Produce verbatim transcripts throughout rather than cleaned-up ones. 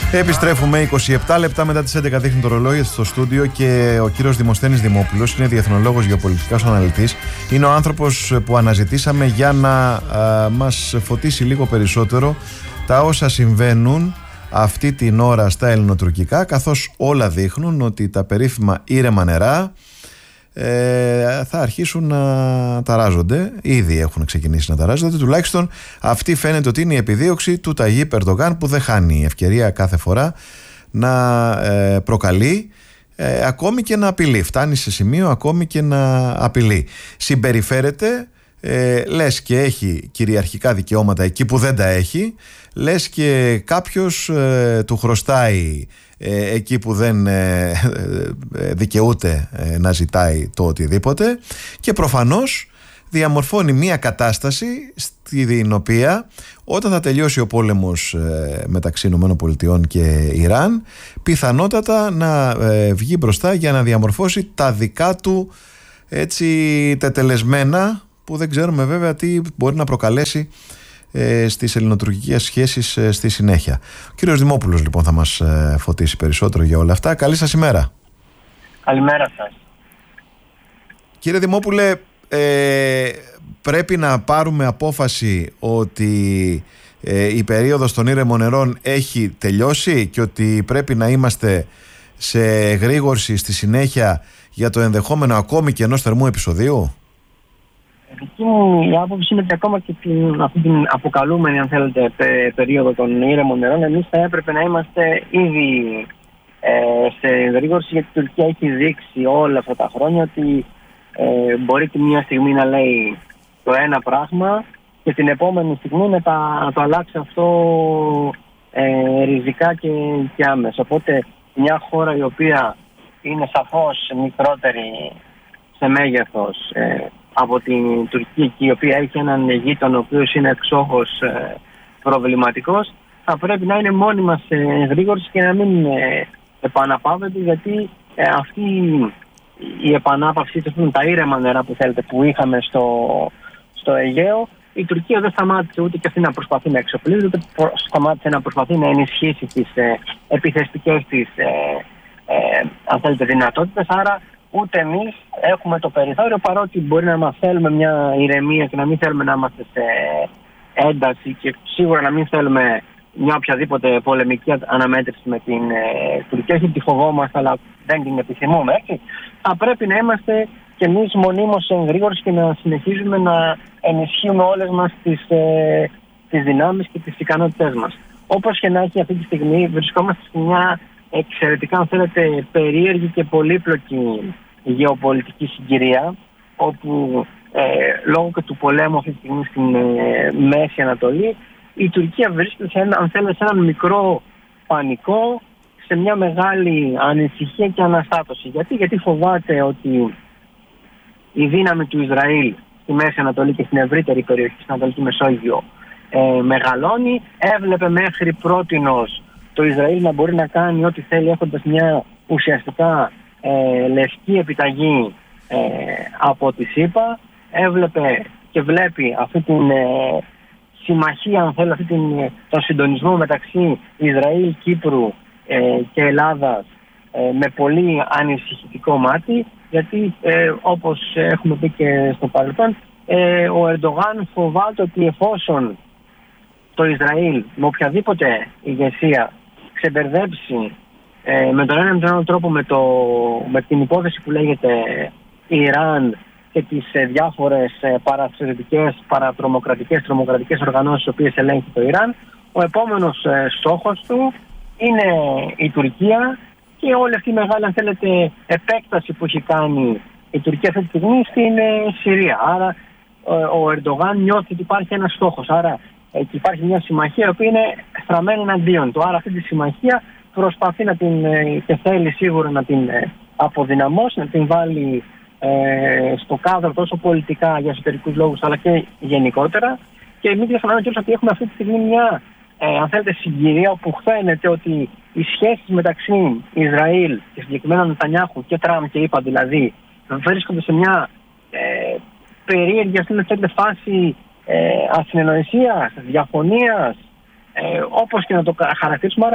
Επιστρέφουμε είκοσι επτά λεπτά μετά τις έντεκα, δείχνει το ρολόι στο στούντιο και ο κύριος Δημοσθένης Δημόπουλος είναι διεθνολόγος, γεωπολιτικός αναλυτής. Είναι ο άνθρωπος που αναζητήσαμε για να α, μας φωτίσει λίγο περισσότερο τα όσα συμβαίνουν αυτή την ώρα στα ελληνοτουρκικά, καθώς όλα δείχνουν ότι τα περίφημα ήρεμα νερά Ε, θα αρχίσουν να ταράζονται. Ήδη έχουν ξεκινήσει να ταράζονται. Τουλάχιστον αυτή φαίνεται ότι είναι η επιδίωξη του Ταγίπ Ερντογάν, που δεν χάνει ευκαιρία κάθε φορά να ε, προκαλεί, ε, ακόμη και να απειλεί. Φτάνει σε σημείο ακόμη και να απειλεί. Συμπεριφέρεται ε, λες και έχει κυριαρχικά δικαιώματα εκεί που δεν τα έχει, λες και κάποιος ε, του χρωστάει ε, εκεί που δεν ε, ε, δικαιούται ε, να ζητάει το οτιδήποτε, και προφανώς διαμορφώνει μια κατάσταση στην οποία όταν θα τελειώσει ο πόλεμος ε, μεταξύ Ηνωμένων Πολιτειών και Ιράν, πιθανότατα να ε, βγει μπροστά για να διαμορφώσει τα δικά του έτσι τετελεσμένα, που δεν ξέρουμε βέβαια τι μπορεί να προκαλέσει ε, στις ελληνοτουρκικές σχέσεις ε, στη συνέχεια. Ο κύριος Δημόπουλος λοιπόν θα μας ε, φωτίσει περισσότερο για όλα αυτά. Καλή σας ημέρα. Καλημέρα σας. Κύριε Δημόπουλε, ε, πρέπει να πάρουμε απόφαση ότι ε, η περίοδος των ήρεμων νερών έχει τελειώσει και ότι πρέπει να είμαστε σε εγρήγορση στη συνέχεια για το ενδεχόμενο ακόμη και ενός θερμού επεισοδίου. Δική μου η άποψη είναι ότι ακόμα και την, αυτή την αποκαλούμενη, αν θέλετε, πε, περίοδο των ήρεμων νερών, εμείς θα έπρεπε να είμαστε ήδη ε, σε εγρήγορση, γιατί η Τουρκία έχει δείξει όλα αυτά τα χρόνια ότι ε, μπορεί τη μία στιγμή να λέει το ένα πράγμα και την επόμενη στιγμή να, τα, να το αλλάξει αυτό ε, ριζικά και, και άμεσα. Οπότε μια χώρα η οποία είναι σαφώς μικρότερη σε μέγεθος ε, από την Τουρκία και η οποία έχει έναν γείτονα ο οποίος είναι εξόχως ε, προβληματικός, θα πρέπει να είναι μόνιμα σε εγρήγορση και να μην ε, επαναπαύεται, γιατί ε, αυτή η επανάπαυση, τα ήρεμα νερά που θέλετε που είχαμε στο, στο Αιγαίο, η Τουρκία δεν σταμάτησε ούτε και αυτή να προσπαθεί να εξοπλίζει, ούτε σταμάτησε να προσπαθεί να ενισχύσει τις ε, επιθεστικές της ε, ε, αν θέλετε, δυνατότητες. Άρα ούτε εμείς έχουμε το περιθώριο, παρότι μπορεί να μας θέλουμε μια ηρεμία και να μην θέλουμε να είμαστε σε ένταση και σίγουρα να μην θέλουμε μια οποιαδήποτε πολεμική αναμέτρηση με την ε, Τουρκία, γιατί τη φοβόμαστε αλλά δεν την επιθυμούμε, έτσι. Θα πρέπει να είμαστε και εμείς μονίμως σε εγρήγορση και να συνεχίζουμε να ενισχύουμε όλες μας τις, ε, τις δυνάμεις και τις ικανότητές μας. Όπως και να έχει, αυτή τη στιγμή βρισκόμαστε σε μια εξαιρετικά, αν θέλετε, περίεργη και πολύπλοκη γεωπολιτική συγκυρία, όπου ε, λόγω και του πολέμου αυτή τη στιγμή στην ε, Μέση Ανατολή, η Τουρκία βρίσκεται σε ένα, αν θέλετε, σε έναν μικρό πανικό, σε μια μεγάλη ανησυχία και αναστάτωση. Γιατί, Γιατί φοβάται ότι η δύναμη του Ισραήλ στη Μέση Ανατολή και στην ευρύτερη περιοχή, στην Ανατολική Μεσόγειο, ε, μεγαλώνει. Έβλεπε μέχρι πρότινος το Ισραήλ να μπορεί να κάνει ό,τι θέλει, έχοντας μια ουσιαστικά ε, λευκή επιταγή ε, από τη ΣΥΠΑ. Έβλεπε και βλέπει αυτή την ε, συμμαχία, αν θέλει, αυτή την, τον συντονισμό μεταξύ Ισραήλ, Κύπρου ε, και Ελλάδας ε, με πολύ ανησυχητικό μάτι, γιατί ε, όπως έχουμε πει και στο παρελθόν, ε, ο Ερντογάν φοβάται ότι εφόσον το Ισραήλ με οποιαδήποτε ηγεσία ξεμπερδέψει ε, με τον ένα με τον άλλο τρόπο με, το, με την υπόθεση που λέγεται Ιράν και τις ε, διάφορες ε, παραστρατιωτικές, παρατρομοκρατικές, τρομοκρατικές οργανώσεις τις οποίες ελέγχει το Ιράν, ο επόμενος ε, στόχος του είναι η Τουρκία και όλη αυτή η μεγάλη, αν θέλετε, επέκταση που έχει κάνει η Τουρκία αυτή τη στιγμή στην ε, Συρία. Άρα ε, ο Ερντογάν νιώθει ότι υπάρχει ένας στόχος. Άρα ε, υπάρχει μια συμμαχία η οποία είναι στραμμένη εναντίον του. Άρα αυτή τη συμμαχία προσπαθεί να την, ε, και θέλει σίγουρα να την ε, αποδυναμώσει, να την βάλει ε, στο κάδρο τόσο πολιτικά για εσωτερικούς λόγους αλλά και γενικότερα. Και μην διαφωνάμε κιόλας ότι έχουμε αυτή τη στιγμή μια ε, αν θέλετε, συγκυρία όπου φαίνεται ότι οι σχέσεις μεταξύ Ισραήλ και συγκεκριμένα Νετανιάχου και Τραμπ και είπα δηλαδή βρίσκονται σε μια ε, περίεργη, ας πούμε, φάση ε, ασυνεννοησίας, διαφωνίας, ε, όπως και να το χαρακτηρίσουμε. Άρα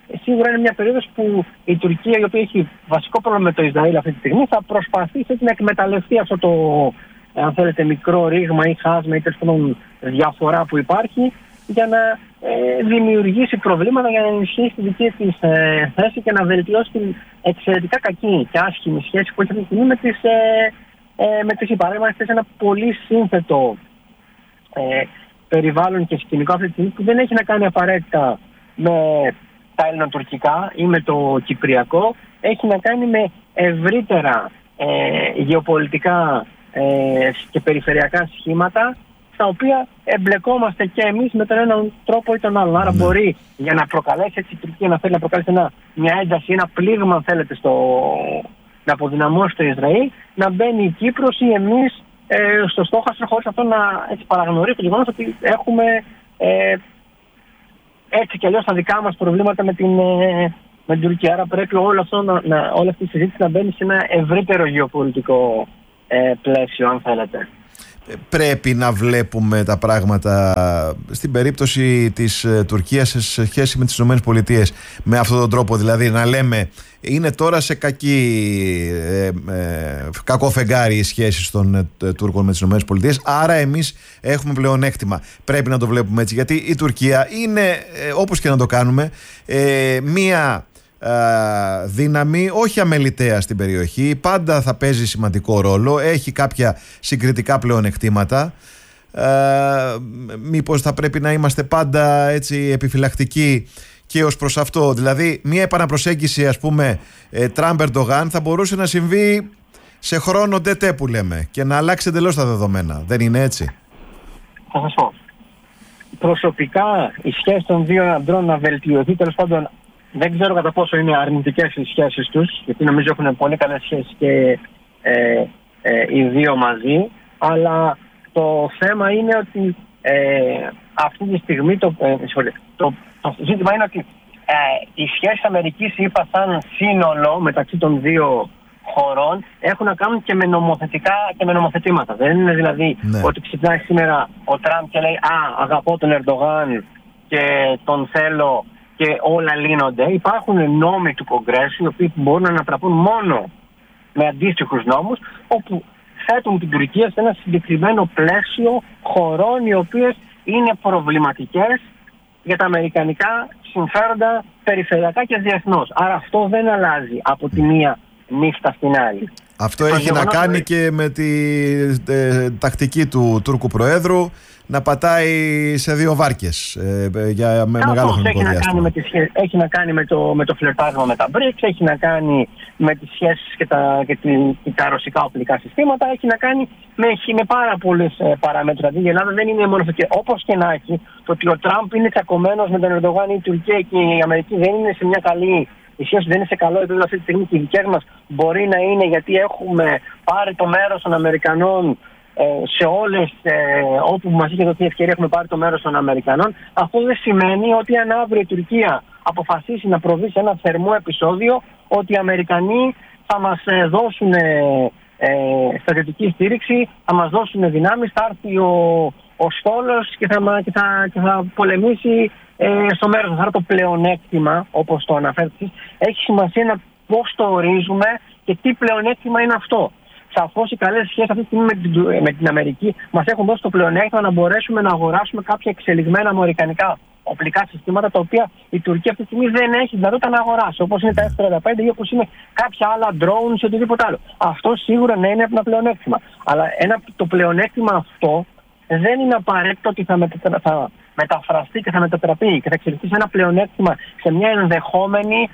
σίγουρα είναι μια περίοδος που η Τουρκία, η οποία έχει βασικό πρόβλημα με το Ισραήλ αυτή τη στιγμή, θα προσπαθήσει να εκμεταλλευτεί αυτό το, αν θέλετε, μικρό ρήγμα ή χάσμα ή τέλος διαφορά που υπάρχει, για να ε, δημιουργήσει προβλήματα, για να ενισχύσει τη δική της ε, θέση και να βελτιώσει την εξαιρετικά κακή και άσχημη σχέση που έχει αυτή τη στιγμή με τις ε, ε, με τις υπαρέμβασεις σε ένα πολύ σύνθετο ε, περιβάλλον και σκηνικό αυτή τη στιγμή, που δεν έχει να κάνει απαραίτητα με τα ελληνοτουρκικά ή με το κυπριακό, έχει να κάνει με ευρύτερα ε, γεωπολιτικά ε, και περιφερειακά σχήματα, στα οποία εμπλεκόμαστε και εμείς με τον έναν τρόπο ή τον άλλον. Άρα, ναι, μπορεί για να προκαλέσει έτσι η Τουρκία να θέλει να προκαλέσει ένα, μια ένταση, ένα πλήγμα, αν θέλετε, στο, να αποδυναμώσει το Ισραήλ, να μπαίνει η Κύπρος ή εμείς ε, στο στόχαστρο, χωρίς αυτό να έτσι παραγνωρίσει το γεγονός ότι έχουμε ε, έτσι κι αλλιώς τα δικά μας προβλήματα με την, ε, με την Τουρκία. Άρα πρέπει όλο αυτό να, να, όλη αυτή η συζήτηση να μπαίνει σε ένα ευρύτερο γεωπολιτικό ε, πλαίσιο, αν θέλετε. Πρέπει να βλέπουμε τα πράγματα στην περίπτωση της Τουρκίας σε σχέση με τις ΗΠΑ με αυτόν τον τρόπο, δηλαδή να λέμε είναι τώρα σε κακή, ε, ε, κακό φεγγάρι οι σχέσεις των ε, Τούρκων με τις ΗΠΑ, άρα εμείς έχουμε πλεονέκτημα. Πρέπει να το βλέπουμε έτσι, γιατί η Τουρκία είναι, ε, όπως και να το κάνουμε, ε, μία δύναμη όχι αμεληταία στην περιοχή, πάντα θα παίζει σημαντικό ρόλο, έχει κάποια συγκριτικά πλεονεκτήματα. Ε, μήπως θα πρέπει να είμαστε πάντα έτσι επιφυλακτικοί και ως προς αυτό? Δηλαδή μια επαναπροσέγγιση, ας πούμε, ε, Τραμπ-Ερντογάν θα μπορούσε να συμβεί σε χρόνο τετέ που λέμε και να αλλάξει εντελώς τα δεδομένα. Δεν είναι έτσι? Θα σας πω, προσωπικά η σχέση των δύο αντρών να βελτιωθεί, τέλος πάντων δεν ξέρω κατά πόσο είναι αρνητικές οι σχέσεις τους, γιατί νομίζω έχουν πολύ καλές σχέσεις και ε, ε, οι δύο μαζί, αλλά το θέμα είναι ότι ε, αυτή τη στιγμή το, ε, το, το ζήτημα είναι ότι ε, οι σχέσεις Αμερικής-ΗΠΑ σαν σύνολο μεταξύ των δύο χωρών έχουν να κάνουν και με νομοθετικά και με νομοθετήματα. Δεν είναι δηλαδή, ναι, ότι ξυπνάει σήμερα ο Τραμπ και λέει «Α, αγαπώ τον Ερντογάν και τον θέλω» και όλα λύνονται. Υπάρχουν νόμοι του Κογκρέσου, οι οποίοι μπορούν να ανατραπούν μόνο με αντίστοιχους νόμους, όπου θέτουν την Τουρκία σε ένα συγκεκριμένο πλαίσιο χωρών οι οποίες είναι προβληματικές για τα αμερικανικά συμφέροντα περιφερειακά και διεθνώς. Άρα αυτό δεν αλλάζει από τη μία νύχτα στην άλλη. Αυτό το έχει να κάνει το... και με τη ε, τακτική του Τούρκου Προέδρου να πατάει σε δύο βάρκες ε, για με μεγάλο χρονικό διάστημα. Έχει να κάνει με το, με το φλερτάρισμα με τα μπρικς, έχει να κάνει με τις σχέσεις και τα, και τη, και τα ρωσικά οπλικά συστήματα, έχει να κάνει με, με πάρα πολλές ε, παραμέτρους. Δηλαδή η Ελλάδα δεν είναι μόνο αυτό. Και όπως και να έχει, το ότι ο Τραμπ είναι τσακωμένος με τον Ερντογάν ή η Τουρκία και η Αμερική δεν είναι σε μια καλή... Οι σχέσεις δεν είναι σε καλό επίπεδο αυτή τη στιγμή και οι δικές μας μπορεί να είναι, γιατί έχουμε πάρει το μέρος των Αμερικανών ε, σε όλες, ε, όπου μας είχε δοθεί ευκαιρία, έχουμε πάρει το μέρος των Αμερικανών. Αυτό δεν σημαίνει ότι αν αύριο η Τουρκία αποφασίσει να προβεί σε ένα θερμό επεισόδιο, ότι οι Αμερικανοί θα μας ε, δώσουν ε, ε, στρατιωτική στήριξη, θα μας δώσουν δυνάμεις, θα έρθει ο, ο στόλος και θα, και θα, και θα πολεμήσει Ε, στο μέρος. Άρα το πλεονέκτημα, όπως το αναφέρετε, έχει σημασία να πώς το ορίζουμε και τι πλεονέκτημα είναι αυτό. Σαφώς οι καλές σχέσεις αυτή τη στιγμή με την, με την Αμερική μας έχουν δώσει το πλεονέκτημα να μπορέσουμε να αγοράσουμε κάποια εξελιγμένα αμερικανικά οπλικά συστήματα, τα οποία η Τουρκία αυτή τη στιγμή δεν έχει δυνατότητα να αγοράσει, όπως είναι τα εφ τριάντα πέντε ή όπως είναι κάποια άλλα drones ή οτιδήποτε άλλο. Αυτό σίγουρα ναι, είναι ένα πλεονέκτημα. Αλλά ένα, το πλεονέκτημα αυτό δεν είναι απαραίτητο ότι θα, μετα, θα μεταφραστεί και θα μετατραπεί και θα εξελιχθεί σε ένα πλεονέκτημα, σε μια ενδεχόμενη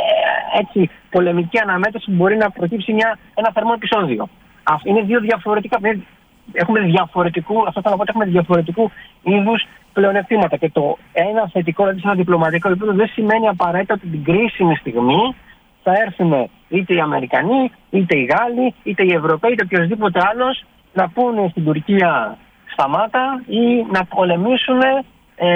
ε, έτσι, πολεμική αναμέτρηση που μπορεί να προκύψει μια, ένα θερμό επεισόδιο. Αυτό είναι δύο διαφορετικά. Έχουμε διαφορετικού, αυτό θα να πω, έχουμε διαφορετικού είδους πλεονεκτήματα. Και το ένα θετικό, δηλαδή σε ένα διπλωματικό επίπεδο, δεν σημαίνει απαραίτητα ότι την κρίσιμη στιγμή θα έρθουν είτε οι Αμερικανοί, είτε οι Γάλλοι, είτε οι Ευρωπαίοι, είτε οποιοδήποτε άλλος να πούνε στην Τουρκία σταμάτα ή να πολεμήσουν ε,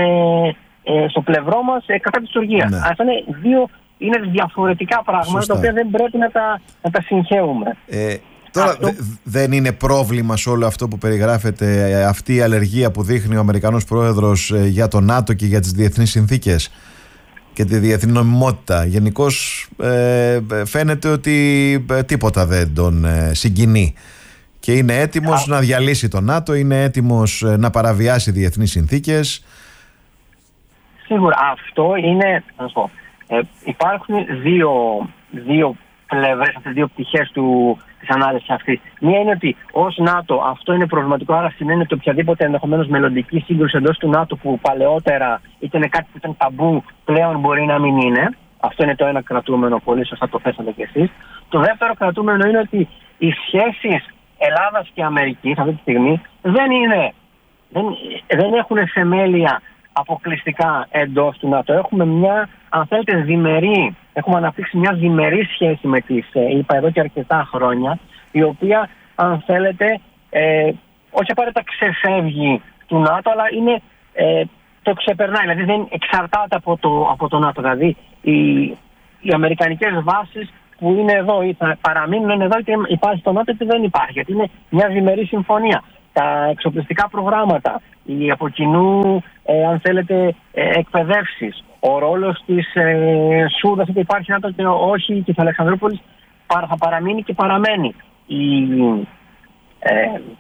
ε, στο πλευρό μας ε, κατά της Τουρκίας. Ναι. Αυτά είναι δύο είναι διαφορετικά πράγματα. Σωστά. Τα οποία δεν πρέπει να τα, να τα συγχαίουμε. Ε, τώρα αυτό... δε, δεν είναι πρόβλημα σε όλο αυτό που περιγράφεται ε, αυτή η αλλεργία που δείχνει ο Αμερικανός Πρόεδρος ε, για το ΝΑΤΟ και για τις διεθνείς συνθήκες και τη διεθνή νομιμότητα. Γενικώς ε, φαίνεται ότι τίποτα δεν τον ε, συγκινεί και είναι έτοιμος να διαλύσει το ΝΑΤΟ, είναι έτοιμος να παραβιάσει διεθνείς συνθήκες. Σίγουρα αυτό είναι, να σου πω, ε, υπάρχουν δύο, δύο πλευρές, αυτές δύο πτυχές του, της ανάλυσης αυτής. Μία είναι ότι ως ΝΑΤΟ αυτό είναι προβληματικό, άρα σημαίνει ότι οποιαδήποτε ενδεχομένως μελλοντική σύγκρουση εντός του ΝΑΤΟ που παλαιότερα ήταν κάτι που ήταν ταμπού, πλέον μπορεί να μην είναι. Αυτό είναι το ένα κρατούμενο, πολύ σωστά το θέσατε κι εσείς. Το δεύτερο κρατούμενο είναι ότι οι σχέσεις Ελλάδας και Αμερικής αυτή τη στιγμή δεν είναι, δεν, δεν έχουν θεμέλια αποκλειστικά εντός του ΝΑΤΟ. Έχουμε μια, αν θέλετε, διμερή, έχουμε αναπτύξει μια διμερή σχέση με τις ΗΠΑ εδώ και αρκετά χρόνια, η οποία, αν θέλετε, ε, όχι απαραίτητα ξεφεύγει του ΝΑΤΟ, αλλά είναι, ε, το ξεπερνάει, δηλαδή δεν εξαρτάται από το, από το ΝΑΤΟ. Δηλαδή οι, οι αμερικανικές βάσεις που είναι εδώ ή θα παραμείνουν είναι εδώ, είτε υπάρχει το ΝΑΤΟ είτε δεν υπάρχει, γιατί είναι μια διμερή συμφωνία. Τα εξοπλιστικά προγράμματα, οι από κοινού, ε, αν θέλετε, ε, εκπαιδεύσεις, ο ρόλος της ε, Σούδας, είτε υπάρχει ΝΑΤΟ και όχι, και της Αλεξανδρούπολης παρα, θα παραμείνει και παραμένει. Η, ε,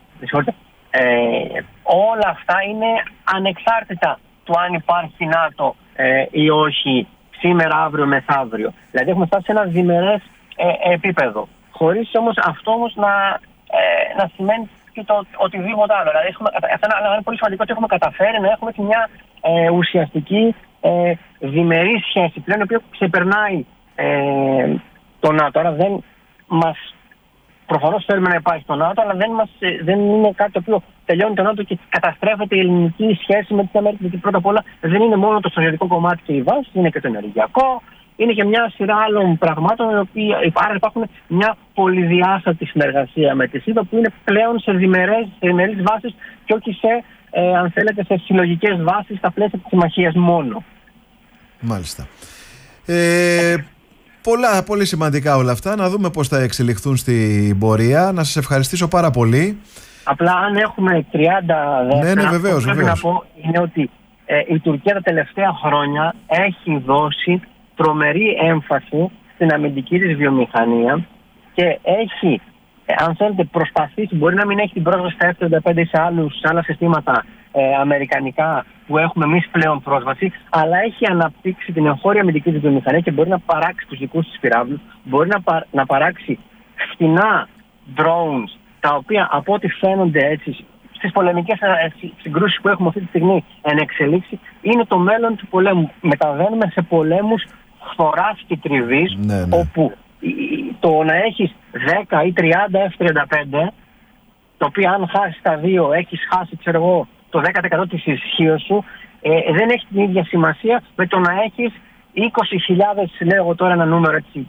ε, όλα αυτά είναι ανεξάρτητα του αν υπάρχει ΝΑΤΟ ε, ή όχι σήμερα, αύριο, μεθαύριο. Δηλαδή έχουμε φτάσει σε ένα διμερές ε, επίπεδο. Χωρίς όμως αυτό όμως να, ε, να σημαίνει και το οτιδήποτε άλλο. Δηλαδή έχουμε, αυτό είναι πολύ σημαντικό ότι έχουμε καταφέρει να έχουμε και μια ε, ουσιαστική ε, διμερή σχέση πλέον, η οποία ξεπερνάει ε, το ΝΑΤΟ. Άρα δεν μας, προφανώς θέλουμε να υπάρχει το ΝΑΤΟ, αλλά δεν, μας, δεν είναι κάτι το οποίο τελειώνει το ΝΑΤΟ και καταστρέφεται η ελληνική σχέση με την Αμερική. Γιατί πρώτα απ' όλα δεν είναι μόνο το στρατιωτικό κομμάτι και η βάση, είναι και το ενεργειακό, είναι και μια σειρά άλλων πραγμάτων, οι οποίοι υπάρχουν μια πολυδιάστατη συνεργασία με τη ΣΥΠΑ που είναι πλέον σε διμερές, σε διμερείς βάσεις και όχι σε, ε, αν θέλετε, σε συλλογικές βάσεις στα πλαίσια της συμμαχίας μόνο. Μάλιστα. Ε, πολλά, πολύ σημαντικά όλα αυτά. Να δούμε πώς θα εξελιχθούν στην πορεία. Να σας ευχαριστήσω πάρα πολύ. Απλά αν έχουμε τριάντα δεύτερα, ναι, ναι, βεβαίως, αυτό που πρέπει βεβαίως. να πω είναι ότι ε, η Τουρκία τα τελευταία χρόνια έχει δώσει τρομερή έμφαση στην αμυντική της βιομηχανία και έχει, ε, αν θέλετε, προσπαθήσει, μπορεί να μην έχει την πρόσβαση στα εφ τριάντα πέντε ή σε, άλλους, σε άλλα συστήματα ε, αμερικανικά που έχουμε εμείς πλέον πρόσβαση, αλλά έχει αναπτύξει την εγχώρια αμυντική της βιομηχανία και μπορεί να παράξει τους δικούς της πυράβλους, μπορεί να, πα, να παράξει φθηνά drones, τα οποία από ό,τι φαίνονται έτσι στις πολεμικές συγκρούσεις που έχουμε αυτή τη στιγμή εν εξελίξει, είναι το μέλλον του πολέμου. Μεταβαίνουμε σε πολέμους φθοράς και τριβής, ναι, ναι. όπου το να έχεις δέκα ή τριάντα εφ τριάντα πέντε, το οποίο αν χάσεις τα δύο έχεις χάσει, ξέρω εγώ, το δέκα τοις εκατό της ισχύως σου, ε, δεν έχει την ίδια σημασία με το να έχεις είκοσι χιλιάδες, λέω εγώ τώρα ένα νούμερο έτσι,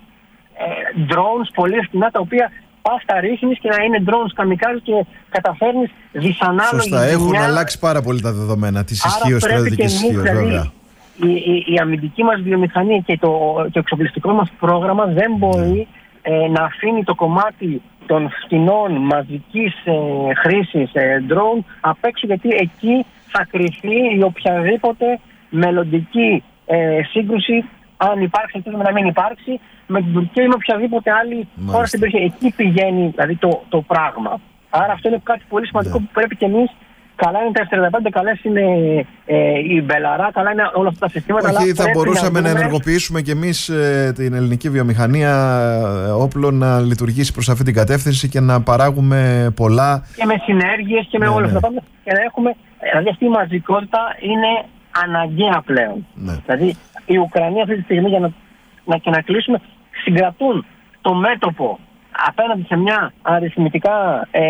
ε, drones πολύ φθηνά, τα οποία πας τα ρίχνεις και να είναι drones καμικάζ και καταφέρνεις δυσανάλογη. Σωστά, έχουν μια... αλλάξει πάρα πολύ τα δεδομένα της ισχύως, στρατιωτικής ισχύως, βέβαια. Η, η, η αμυντική μας βιομηχανία και το, το εξοπλιστικό μας πρόγραμμα δεν μπορεί ε, να αφήνει το κομμάτι των φτηνών μαζικής ε, χρήσης ε, drone απ' έξω, γιατί εκεί θα κρυφθεί η οποιαδήποτε μελλοντική ε, σύγκρουση, αν υπάρξει, ελπίζουμε να μην υπάρξει, με την Τουρκία ή με οποιαδήποτε άλλη χώρα στην περιοχή. Εκεί πηγαίνει δηλαδή το, το πράγμα. Άρα αυτό είναι κάτι πολύ σημαντικό, yeah. που πρέπει και εμείς. Καλά είναι τα εφ τριάντα πέντε, καλές είναι ε, η Μπελαρά, καλά είναι όλα αυτά τα συστήματα. Όχι, θα μπορούσαμε να, να ενεργοποιήσουμε και εμείς ε, την ελληνική βιομηχανία ε, όπλων να λειτουργήσει προς αυτή την κατεύθυνση και να παράγουμε πολλά. Και με συνέργειες και με ναι, όλα αυτά. Ναι. Και να έχουμε, δηλαδή αυτή η μαζικότητα είναι αναγκαία πλέον. Ναι. Δηλαδή η Ουκρανία αυτή τη στιγμή, για να, να, και να κλείσουμε, συγκρατούν το μέτωπο απέναντι σε μια αριθμητικά ε,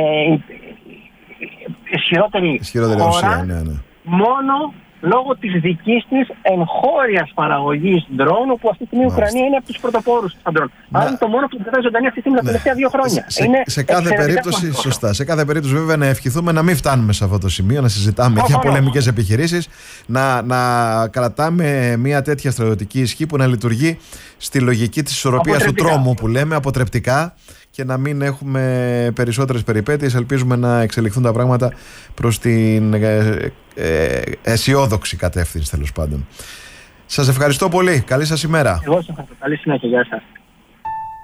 ισχυρότερη, ισχυρότερη χώρα, Ρωσία, ναι, ναι. μόνο λόγω της δικής της εγχώριας παραγωγής ντρόουν, όπου αυτή τη στιγμή η Ουκρανία είναι από τους πρωτοπόρους στα ντρόουν. Άρα είναι το μόνο που κρατάει ζωντανή αυτή τη στιγμή τα τελευταία δύο χρόνια. Σε, είναι σε κάθε περίπτωση, σωστά, σε κάθε περίπτωση βέβαια να ευχηθούμε να μην φτάνουμε σε αυτό το σημείο, να συζητάμε για πολεμικές επιχειρήσεις, να, να κρατάμε μια τέτοια στρατιωτική ισχύ που να λειτουργεί στη λογική της ισορροπίας του τρόμου που λέμε, αποτρεπτικά, και να μην έχουμε περισσότερες περιπέτειες. Ελπίζουμε να εξελιχθούν τα πράγματα προς την ε, ε, αισιόδοξη κατεύθυνση, τέλος πάντων. Σας ευχαριστώ πολύ. Καλή σας ημέρα. Εγώ σας ευχαριστώ. Καλή συνέχεια. Γεια σας.